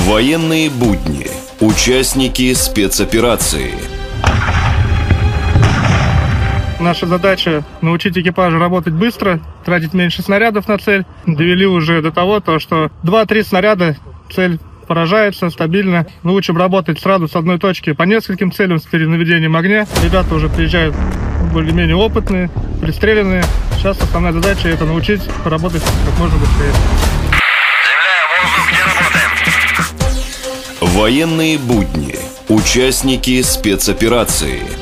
Военные будни. Участники спецоперации. Наша задача – научить экипажу работать быстро, тратить меньше снарядов на цель. Довели уже до того, что 2-3 снаряда цель поражается стабильно. Мы учим работать сразу с одной точки по нескольким целям с перенаведением огня. Ребята уже приезжают более-менее опытные, пристреленные. Сейчас основная задача – это научить работать как можно быстрее. Военные будни. Участники спецоперации.